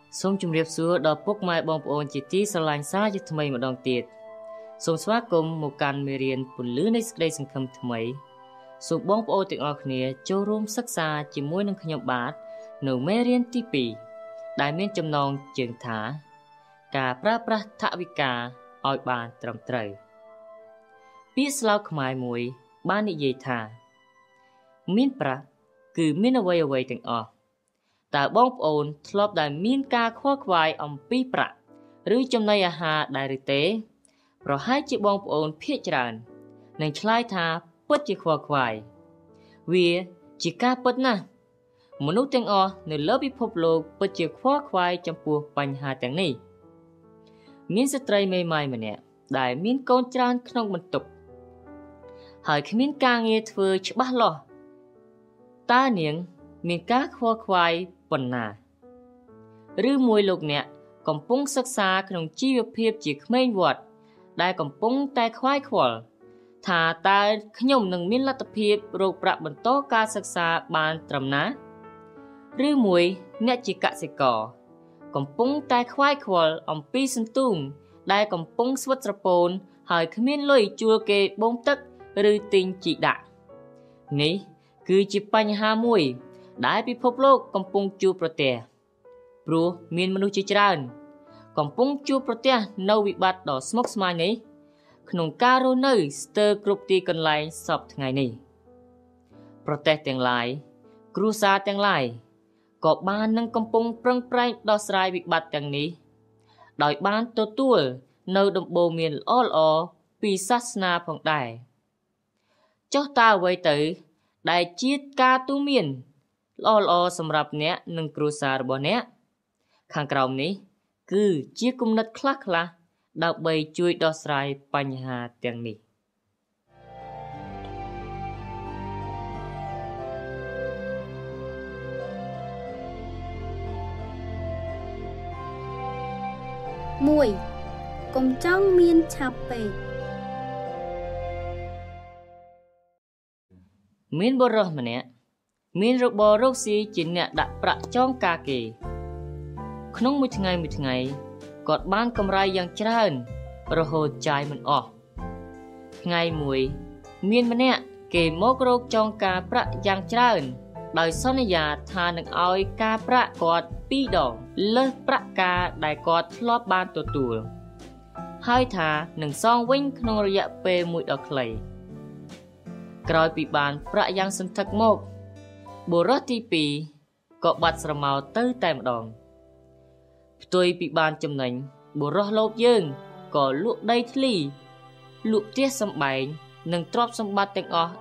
សូមជម្រាបសួរដល់ពុកម៉ែបងប្អូនជាទីស្រឡាញ់សាជាថ្មីម្ដងទៀតសូមស្វាគមន៍មកកាន់មេរៀនពន្លឺនៃសេចក្តីសង្ឃឹមថ្មីសូមបងប្អូនទាំងអស់គ្នាចូលរួមសិក្សាជាមួយនឹងខ្ញុំបាទនៅមេរៀនទី2ដែលមានចំណងជើងថាការប្រើប្រាស់ថវិកាឲ្យបានត្រឹមត្រូវពាក្យស្លោកខ្មែរមួយបាននិយាយថាមានប្រាក់គឺមានអ្វីៗទាំងអស់តើបងប្អូនធ្លាប់ដែលមានការខ្វល់ខ្វាយអំពីប្រាក់ឬចំណីអាហារដែរឬទេប្រហែលជាបងប្អូនភាគច្រើននឹងឆ្លើយថាពិតជាខ្វល់ខ្វាយវាជាការពិតណាស់មនុស្សទាំងអស់នៅលើពិភពលោកពិតជាខ្វល់ខ្វាយចំពោះបញ្ហាទាំងនេះមានស្ត្រីមេម៉ាយម្នាក់ដែលមានកូនច្រើនក្នុងបន្ទុកហើយគ្មានការងារធ្វើច្បាស់លាស់តើនាងមានការខ្វល់ខ្វាយប៉ុណ្ណាឬមួយលោកអ្នកកំពុងសិក្សាក្នុងជីវភាពជាក្មេងវត្តដែលកំពុងតែខ្វាយខ្វល់ថាតើខ្ញុំនឹងមានលទ្ធភាពរកប្រាក់បន្តការសិក្សាបានត្រឹមណាឬមួយអ្នកជាកសិករកំពុងតែខ្វាយខ្វល់អំពីសន្ទូងដែលកំពុងស្វិតស្រពោនហើយគ្មានលុយជួលគេបូមទឹកឬទិញជីដាក់នេះគឺជាបញ្ហាមួយដែលពិភពលោកកំពុងជួបប្រទះព្រោះមានមនុស្សជាច្រើនកំពុងជួបប្រទះនៅវិបត្តិដ៏ស្មុគស្មាញនេះក្នុងការរស់នៅស្ទើរគ្រប់ទីកន្លែងសពថ្ងៃនេះប្រទេសទាំងឡាយគ្រួសារទាំងឡាយក៏បាននឹងកំពុងប្រឹងប្រែងដោះស្រាយវិបត្តិទាំងនេះដោយបានទទួលនៅដំបូន្មានល្អៗពីសាសនាផងដែរចុះតើអ្វីទៅដែលជាការទូន្មានល្អៗសម្រាប់អ្នកនិងគ្រួសាររបស់អ្នកខាងក្រោមនេះគឺជាគំនិតខ្លះៗដើម្បីជួយដោះស្រាយបញ្ហាទាំងនេះ 1. កុំចង់មានឆាប់ពេកមានបុរសម្នាក់មានរបររកស៊ីជាអ្នកដាក់ប្រាក់ចងការគេក្នុងមួយថ្ងៃគាត់បានកម្រៃយ៉ាងច្រើនរហូតចាយមិនអស់ថ្ងៃមួយមានម្នាក់គេមករកចងការប្រាក់យ៉ាងច្រើនដោយសន្យាថានឹងឲ្យការប្រាក់គាត់2ដងលើសប្រាក់ការដែលគាត់ធ្លាប់បានទទួលហើយថានឹងសងវិញក្នុងរយៈពេលមួយដ៏ខ្លីក្រោយពីបានប្រាក់យ៉ាងសន្ធឹកមកបុរសទី2ក៏បាត់ស្រមោលទៅតែម្ដងផ្ទុយពីបានចំណេញបុរសលោភយើងក៏លក់ដីធ្លីលក់ផ្ទះសម្បែងនិងទ្រព្យសម្បត្តិទាំងអស់